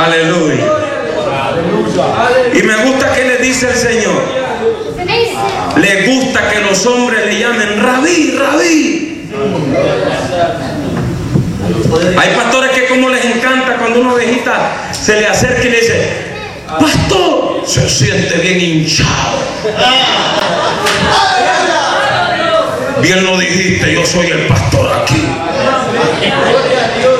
Aleluya. Y me gusta que le dice el Señor. Le gusta que los hombres le llamen rabí, rabí. Hay pastores que como les encanta cuando una ovejita se le acerca y le dice: pastor, se siente bien hinchado. Bien lo dijiste, yo soy el pastor aquí.